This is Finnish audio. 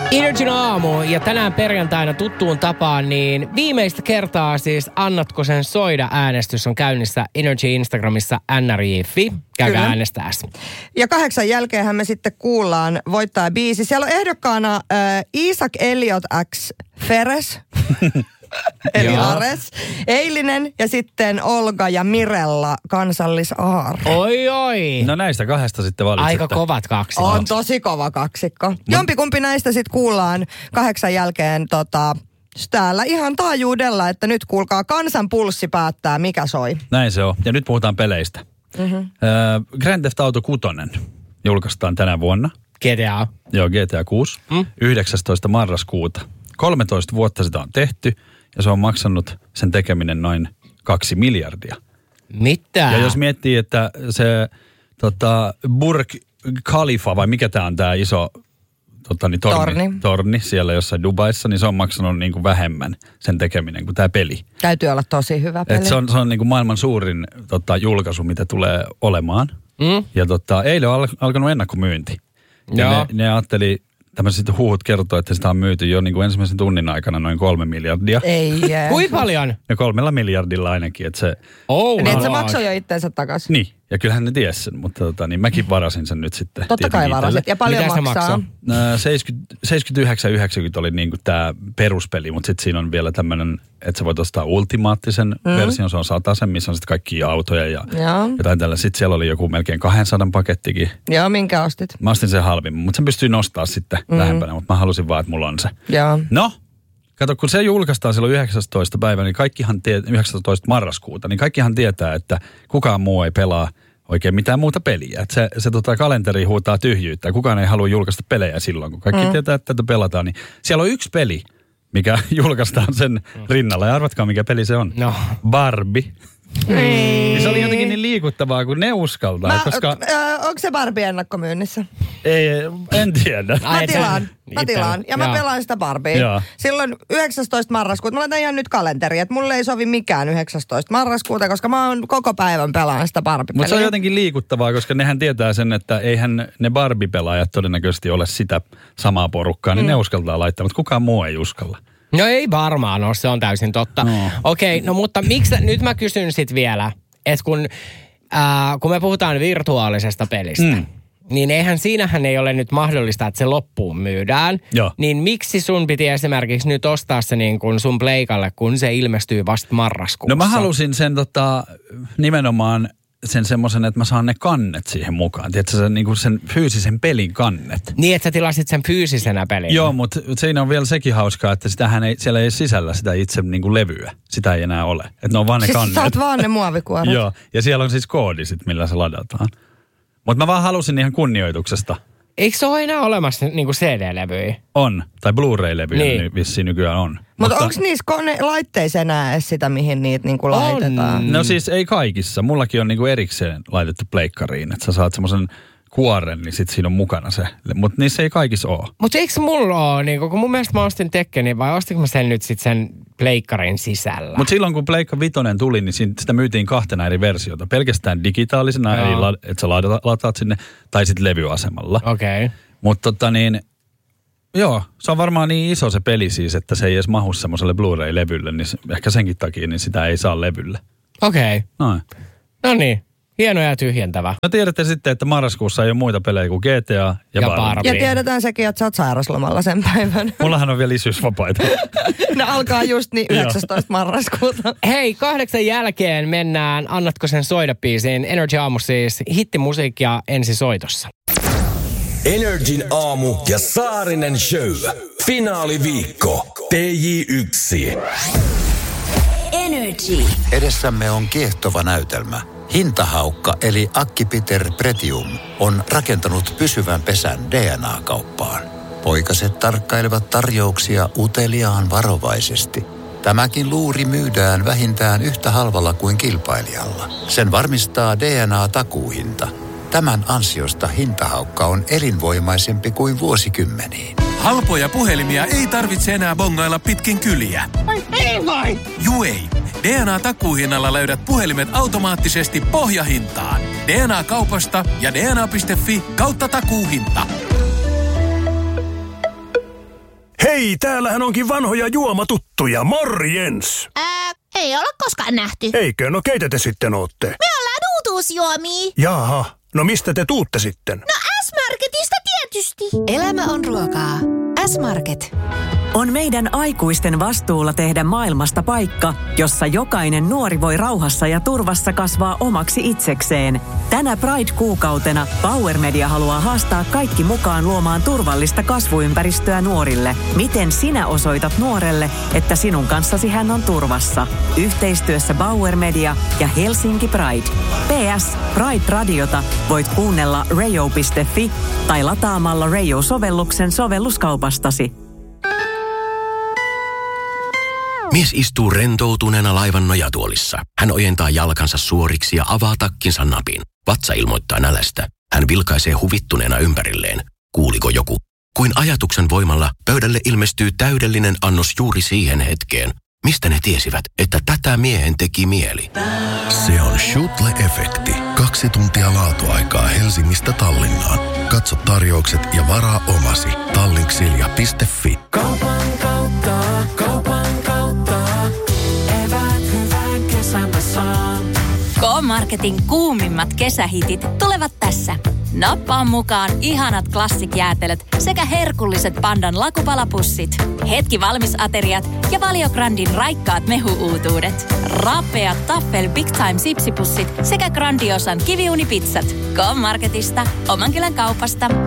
Energin aamu ja tänään perjantaina tuttuun tapaan, niin viimeistä kertaa siis Annatko sen soida -äänestys on käynnissä Energy Instagramissa nrj.fi. Käykää äänestääs. Ja 8 jälkeenhän me sitten kuullaan voittajabiisi. Siellä on ehdokkaana Isaac Elliot X Feres. Eli Ares, Eilinen ja sitten Olga ja Mirella Kansallisaar. Oi. No näistä kahdesta sitten valitsette. Aika kovat kaksikko. On tosi kova kaksikko. Jompikumpi näistä sitten kuullaan 8 jälkeen täällä ihan taajuudella, että nyt kuulkaa kansan pulssi päättää, mikä soi. Näin se on. Ja nyt puhutaan peleistä. Grand Theft Auto 6 julkaistaan tänä vuonna. GTA. Joo, GTA 6. 19. marraskuuta. 13 vuotta sitä on tehty ja se on maksanut sen tekeminen noin 2 miljardia. Mitä? Ja jos miettii, että se Burj Khalifa, vai mikä tämä on tämä iso torni siellä jossain Dubaissa, niin se on maksanut niin kuin vähemmän sen tekeminen kuin tämä peli. Täytyy olla tosi hyvä peli. Et se on niin kuin maailman suurin julkaisu, mitä tulee olemaan. Ja eilen on alkanut ennakkomyynti. Ja ne ajatteli, tämmöiset huhut kertoo, että sitä on myyty jo niin kuin ensimmäisen tunnin aikana noin 3 miljardia. Ei jää. Kuinka paljon? Ja 3 miljardilla ainakin, että se... Niin, se maksoi jo itseensä takaisin. Niin, ja kyllähän ne ties sen, mutta niin mäkin varasin sen nyt sitten. Totta kai varasit. Ja paljon mitä maksaa? 79,90 oli niin kuin tämä peruspeli, mutta sitten siinä on vielä tämmöinen, että sä voit ostaa ultimaattisen version, se on 100, missä on sitten kaikki autoja ja jotain tällä. Sitten siellä oli joku melkein 200 pakettikin. Joo, minkä ostit? Mä ostin sen halvimman, mutta sen pystyy nostaa sitten lähempänä, mutta mä halusin vaan, että mulla on se. Joo. No, kato, kun se julkaistaan silloin 19. päivä, niin 19. marraskuuta, niin kaikkihan tietää, että kukaan muu ei pelaa oikein mitään muuta peliä. Että se kalenteri huutaa tyhjyyttä. Kukaan ei halua julkaista pelejä silloin, kun kaikki tietää, että tätä pelataan. Niin siellä on yksi peli, mikä julkaistaan sen rinnalla. Ja arvatkaa, mikä peli se on. No. Barbie. Niin se oli jotenkin niin liikuttavaa, kun ne uskaltaa. Onko se Barbie ennakkomyynnissä? Ei, en tiedä. Mä tilaan. Ja mä pelaan sitä Barbie. Joo. Silloin 19. marraskuuta. Mä laitan ihan nyt kalenteri, että mulle ei sovi mikään 19. marraskuuta, koska mä oon koko päivän pelaan sitä Barbie-peliä. Mutta se on jotenkin liikuttavaa, koska nehän tietää sen, että eihän ne Barbie-pelaajat todennäköisesti ole sitä samaa porukkaa, niin ne uskaltaa laittaa, mutta kukaan muu ei uskalla. No ei varmaan ole, se on täysin totta. No. Okei, no mutta miksi, nyt mä kysyn sit vielä, että kun me puhutaan virtuaalisesta pelistä, niin siinähän ei ole nyt mahdollista, että se loppuun myydään. Joo. Niin miksi sun piti esimerkiksi nyt ostaa se niin kuin sun pleikalle, kun se ilmestyy vasta marraskuussa? No mä halusin sen nimenomaan sen semmoisen, että mä saan ne kannet siihen mukaan. Tiedätkö, sen fyysisen pelin kannet. Niin, että sä tilasit sen fyysisenä pelin. Joo, mutta siinä on vielä sekin hauskaa, että siellä ei sisällä sitä itse levyä. Sitä ei enää ole. Että ne on vaan ne kannet. Siis saat vaan ne muovikuoret. Joo, ja siellä on siis koodi sit, millä se ladataan. Mutta mä vaan halusin ihan kunnioituksesta. Eikö se ole enää olemassa niinku CD-levyjä? On, tai Blu-ray-levyjä niin vissiin nykyään on. Mutta onko niissä laitteissa enää edes sitä, mihin niitä niinku laitetaan? No siis ei kaikissa. Mullakin on niinku erikseen laitettu pleikkariin, että sä saat semmoisen kuoren, niin sit siinä on mukana se. Mutta niissä ei kaikissa ole. Mutta eikö mulla ole, niinku, kun mun mielestä mä ostin Tekkenin, vai ostinko mä sen nyt sit sen pleikkarin sisällä? Mutta silloin kun Pleikka 5 tuli, niin sitä myytiin 2 eri versiota. Pelkästään digitaalisena, eli että sä lataat sinne, tai sitten levyasemalla. Okei. Mutta joo, se on varmaan niin iso se peli siis, että se ei edes mahu semmoiselle Blu-ray-levylle, niin ehkä senkin takia niin sitä ei saa levylle. Okei. Noin. No niin. Hieno ja tyhjentävä. No tiedätte sitten, että marraskuussa ei ole muita pelejä kuin GTA ja Barbie. Ja tiedetään sekin, että sä oot sairaslomalla sen päivän. Mullahan on vielä isyysvapaita. Ne alkaa just niin 19. marraskuuta. Hei, 8 jälkeen mennään Annatko sen soida -biisiin. Energy aamu siis hittimusiikkia ensisoitossa. Energin aamu ja Saarinen show. Finaaliviikko. TJ1. Energy. Edessämme on kiehtova näytelmä. Hintahaukka eli Akki-Peter Pretium on rakentanut pysyvän pesän DNA-kauppaan. Poikaset tarkkailevat tarjouksia uteliaan varovaisesti. Tämäkin luuri myydään vähintään yhtä halvalla kuin kilpailijalla. Sen varmistaa DNA-takuuhinta. Tämän ansiosta hintahaukka on elinvoimaisempi kuin vuosikymmeniin. Halpoja puhelimia ei tarvitse enää bongailla pitkin kyliä. Ai ei vai? Juu ei. DNA-takuuhinnalla löydät puhelimet automaattisesti pohjahintaan. DNA-kaupasta ja dna.fi/takuuhinta. Hei, täällähän onkin vanhoja juomatuttuja. Morjens! Ei olla koskaan nähty. Eikö? No keitä te sitten ootte? Me ollaan uutuusjuomia. Jaha, no mistä te tuutte sitten? No S-Marketista tietysti. Elämä on ruokaa. S-Market. On meidän aikuisten vastuulla tehdä maailmasta paikka, jossa jokainen nuori voi rauhassa ja turvassa kasvaa omaksi itsekseen. Tänä Pride-kuukautena Power Media haluaa haastaa kaikki mukaan luomaan turvallista kasvuympäristöä nuorille. Miten sinä osoitat nuorelle, että sinun kanssasi hän on turvassa? Yhteistyössä Power Media ja Helsinki Pride. PS. Pride-radiota voit kuunnella radio.fi tai lataamalla Radio-sovelluksen sovelluskaupastasi. Mies istuu rentoutuneena laivan nojatuolissa. Hän ojentaa jalkansa suoriksi ja avaa takkinsa napin. Vatsa ilmoittaa nälästä. Hän vilkaisee huvittuneena ympärilleen. Kuuliko joku? Kuin ajatuksen voimalla pöydälle ilmestyy täydellinen annos juuri siihen hetkeen. Mistä ne tiesivät, että tätä miehen teki mieli? Se on Schutle-efekti. 2 tuntia laatuaikaa Helsingistä Tallinnaan. Katso tarjoukset ja varaa omasi. Tallinksilja.fi. Kaupan kautta. Eväät hyvän kesän saan. K-Marketin kuumimmat kesähitit tulevat tässä. Nappaa mukaan ihanat klassikjäätelöt sekä herkulliset Pandan lakupalapussit. Hetki valmisateriat ja Valio Grandin raikkaat mehu-uutuudet. Rapeat Taffel Big Time sipsipussit sekä Grandiosan kiviunipizzat. K-Marketista, oman kylän kaupasta.